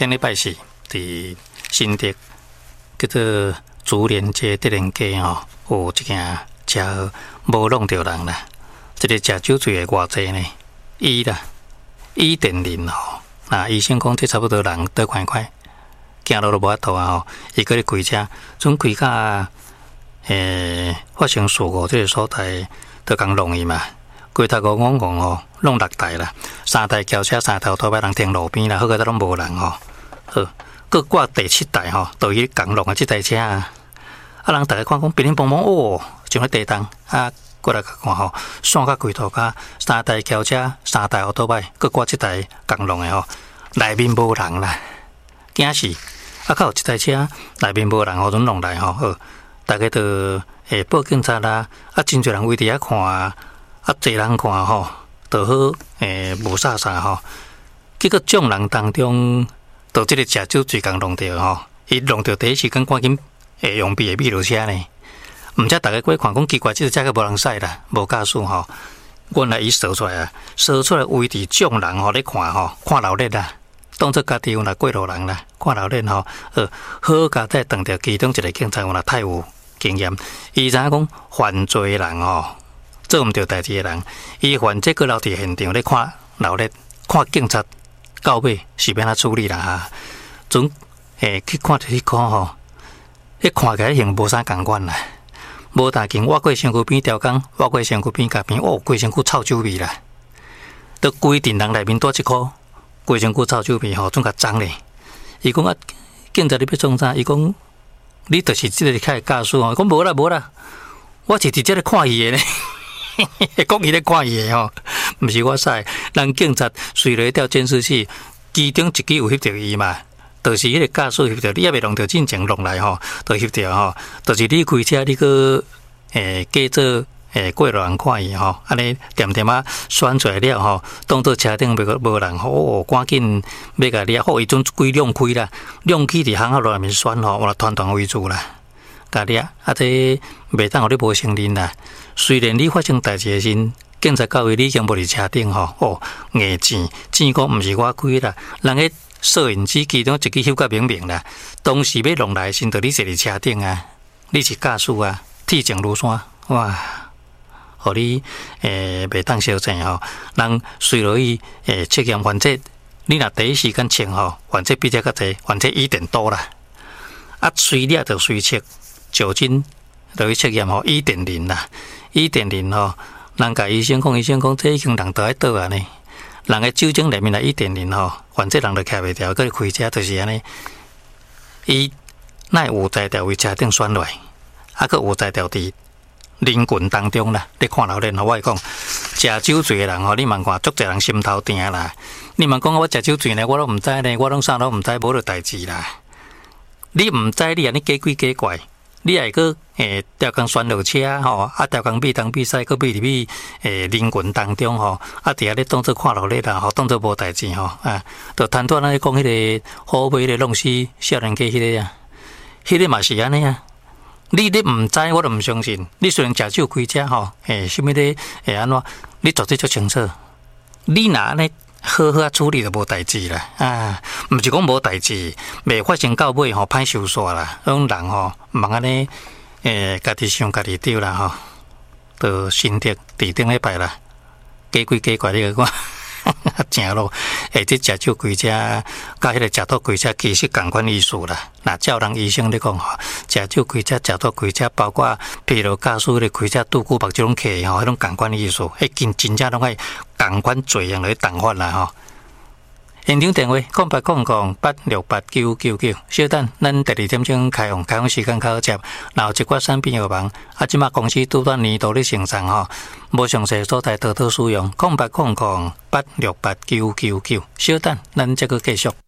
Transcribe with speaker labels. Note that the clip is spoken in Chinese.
Speaker 1: 顶礼拜四伫新竹叫做竹联街德联街吼，有一件车无弄着人啦。这个食酒醉的偌济呢？伊啦，1.0吼。那医生讲，这差不多人倒快快，行路都无法度啊吼。伊个咧开车，准开到发生事故这个所在，都讲弄伊嘛。规头5公吼，弄6台啦，3台轿车，3台拖摆人停路边啦，好个都拢无人吼。好，佮挂第7台吼，都去共弄啊，这台车啊，人大家看讲乒乒乓乓哦，像咧地动啊，过来看吼，线甲规头甲3台轿车，3台拖摆，佮挂1台共弄的吼，内面无人啦，惊死！啊，较有1台车内面无人吼，准弄来吼，好，大家都报警察啦，啊，真侪人围伫遐看啊。啊，侪人看吼，就好无啥啥吼。结果众人当中，就即个食酒醉共弄着吼，伊弄着第一时间赶紧用避的密路车呢。毋则大家过看讲奇怪，即个车个无人驶啦，无驾驶吼。原来伊扫出来啊，扫出来围伫众人吼咧看吼，看闹热啦，当作家己有那过路人啦，看闹热吼。好佳在当着其中一个警察有那太有经验，伊知影讲犯罪人吼。做毋着代志的人，伊犯这个留伫现场咧看闹热，看警察到尾是要哪处理啦哈。准去看着去看吼，迄看起来像无啥共款啦。无大间我过身躯边条工，我过身躯边隔边，规身躯臭酒味啦。都规定人内面带1箍，规身躯臭酒味吼，总甲脏咧。伊讲啊，警察你要创啥？伊讲你就是即个开驾驶吼。讲无啦无啦，我是直接咧看伊的咧。讲伊咧看伊的吼，毋是我使。人警察随了一条监视器，其中一支有翕着伊嘛，就是迄个驾驶翕着，你也未弄着进前弄来吼，就翕着吼，就是你开车你个假做过路人看伊吼，安尼点点啊选出来了吼，当做车顶无人吼，赶紧要甲掠好，伊准规亮开啦，亮起伫巷口内面选吼，我团团围住啦。甲掠啊！这袂当互你无承认啦。虽然你发生代志的时，警察到位你已经无伫车顶吼，硬钱讲毋是我开啦，人个摄影机其中一支翕甲明明啦。当时要弄来的时，就你坐伫车顶啊，你是驾驶啊，铁证如山哇！互你袂当小正吼，人随落去测验犯罪，你若第一时间测吼，犯罪比这较济，犯罪1点多啦。啊，随掠就随测。酒精就去测验吼1.0啦，1.0吼，人甲医生讲，这已经人倒喺倒啊呢。人个酒精里面係1.0吼，反正人就徛袂掉，佮开车就是安尼。伊乃有在条位车顶选落，啊，佮有在条伫人群当中啦。你看老人吼，我会讲，食酒醉的人吼，你问看，足侪人心头疼啦。你问讲我食酒醉呢，我都毋知呢，我拢啥都毋知，无就代志啦。你毋知，你安尼假鬼假怪。你还个调工选落车吼，啊调工比当比赛，佮比入去人群当中吼，啊伫遐咧当作看落咧啦，吼当作无代志吼，啊，就摊脱咱讲迄个好尾咧弄死少年家迄个啊，迄个嘛是安尼啊。你毋知，我都毋相信。你虽然食酒开车吼，什么咧安怎？你绝对足清楚。你若安尼好好处理就无代志啦，啊，毋是讲无代志，未发生到尾吼，歹收煞啦。迄种人吼，毋通安尼，家己想家己丢啦吼，就心得伫顶礼拜啦，假鬼假怪你个看，正咯。这食酒开车，甲迄个食毒开车其实共款意思啦。那照人医生咧讲吼，食酒开车、食毒开车，包括譬如驾驶咧开车拄久目这种客吼，迄种共款意思，迄真正拢爱共款罪样来同法啦吼。现场电话0800868999，小等，咱第2点钟开放时间较好接。然后一寡产品药房，即马公司拄到年度咧生产吼，无详细所在多多使用。0800868999，小等，咱再个继续。